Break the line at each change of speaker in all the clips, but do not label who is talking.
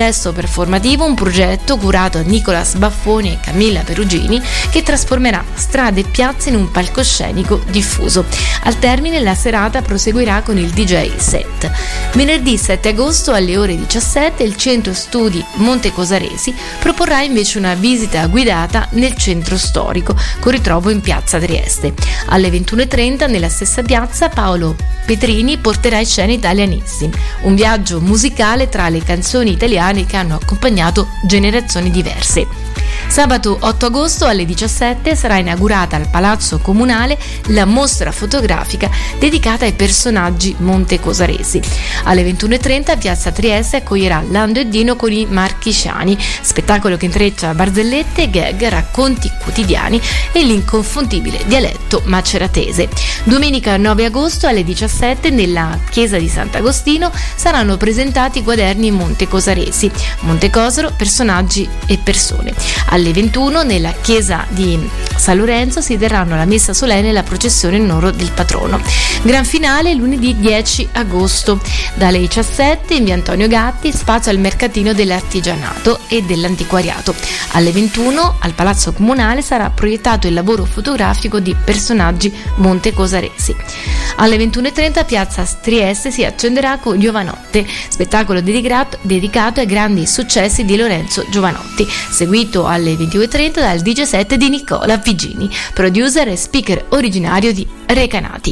manifesto performativo, un progetto curato da Nicolas Baffoni e Camilla Perugini che trasformerà strade e piazze in un palcoscenico diffuso. Al termine la serata proseguirà con il DJ set. Venerdì 7 agosto alle ore 17 il Centro Studi Monte Cosaresi proporrà invece una visita guidata nel centro storico con ritrovo in piazza Trieste. Alle 21:30 nella stessa piazza Paolo Petrini porterà in scena Italianissimi, un viaggio musicale tra le canzoni italiane che hanno accompagnato generazioni diverse. Sabato 8 agosto alle 17 sarà inaugurata al Palazzo Comunale la mostra fotografica dedicata ai personaggi montecosaresi. Alle 21:30 piazza Trieste accoglierà Lando e Dino con i Marchigiani, spettacolo che intreccia barzellette, gag, racconti quotidiani e l'inconfondibile dialetto maceratese. Domenica 9 agosto alle 17 nella chiesa di Sant'Agostino saranno presentati i quaderni montecosaresi, Montecosaro, personaggi e persone. Alle 21 nella chiesa di San Lorenzo si terranno la messa solenne e la processione in onore del patrono. Gran finale lunedì 10 agosto dalle 17 in via Antonio Gatti, spazio al mercatino dell'artigianato e dell'antiquariato. Alle 21 al Palazzo Comunale sarà proiettato il lavoro fotografico di personaggi montecosaresi. Alle 21:30 piazza Trieste si accenderà con Giovanotti, spettacolo dedicato ai grandi successi di Lorenzo Giovanotti, seguito alle 22:30 dal DJ set di Nicola Vigini, producer e speaker originario di Recanati.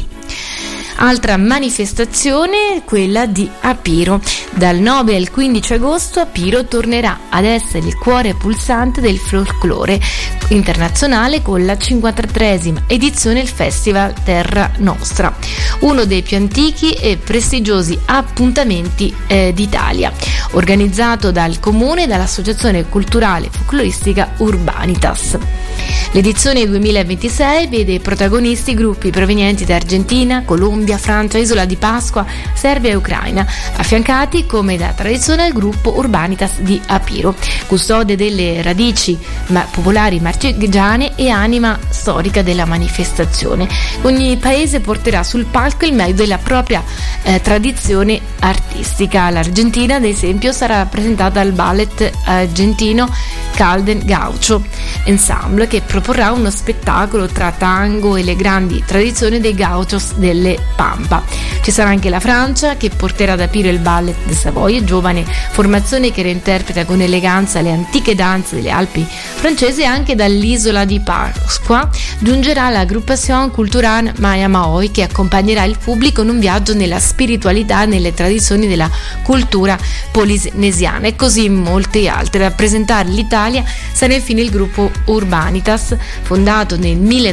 Altra manifestazione, quella di Apiro. Dal 9 al 15 agosto Apiro tornerà ad essere il cuore pulsante del folklore internazionale con la 53esima edizione del Festival Terra Nostra, uno dei più antichi e prestigiosi appuntamenti d'Italia, organizzato dal Comune e dall'Associazione Culturale Folcloristica Urbanitas. L'edizione 2026 vede protagonisti gruppi provenienti da Argentina, Colombia, Francia, Isola di Pasqua, Serbia e Ucraina, affiancati come da tradizione al gruppo Urbanitas di Apiro, custode delle radici popolari marchigiane e anima storica della manifestazione. Ogni paese porterà sul palco il meglio della propria tradizione artistica. L'Argentina, ad esempio, sarà rappresentata dal ballet argentino Calden Gaucho Ensemble, che proporrà uno spettacolo tra tango e le grandi tradizioni dei gauchos delle Pampa. Ci sarà anche la Francia, che porterà ad Apiro il Ballet de Savoie, giovane formazione che reinterpreta con eleganza le antiche danze delle Alpi francesi. Anche dall'isola di Pasqua giungerà la Agrupación Culturale Maya Maoi, che accompagnerà il pubblico in un viaggio nella spiritualità e nelle tradizioni della cultura polinesiana, e così molti altri. A rappresentare l'Italia sarà infine il gruppo Urbanitas, fondato nel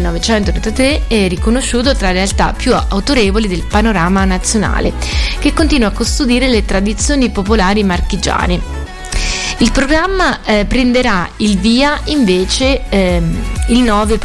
1993 e riconosciuto tra le realtà più autorevoli del panorama nazionale, che continua a custodire le tradizioni popolari marchigiane. Il programma prenderà il via invece il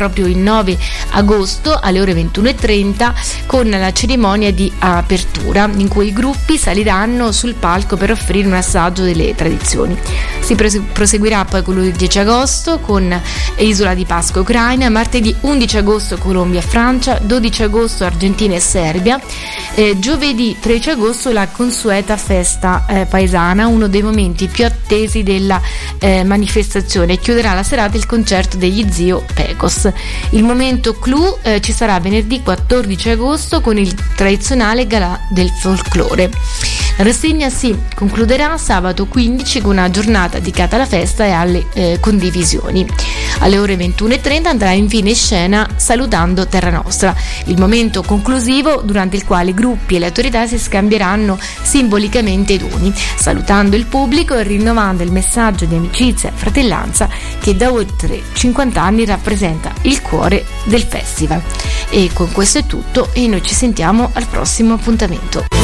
9 agosto alle ore 21:30 con la cerimonia di apertura, in cui i gruppi saliranno sul palco per offrire un assaggio delle tradizioni. Si proseguirà poi con il 10 agosto con Isola di Pasqua Ucraina, martedì 11 agosto Colombia e Francia, 12 agosto Argentina e Serbia, giovedì 13 agosto la consueta festa paesana, uno dei momenti più attesi della manifestazione. Chiuderà la serata il concerto degli Zio Pecos. Il momento clou ci sarà venerdì 14 agosto con il tradizionale galà del folklore. La rassegna si concluderà sabato 15 con una giornata dedicata alla festa e alle condivisioni. Alle ore 21:30 andrà infine in scena Salutando Terra Nostra, il momento conclusivo durante il quale i gruppi e le autorità si scambieranno simbolicamente i doni, salutando il pubblico e rinnovando il messaggio di amicizia e fratellanza che da oltre 50 anni rappresenta il cuore del festival. E con questo è tutto e noi ci sentiamo al prossimo appuntamento.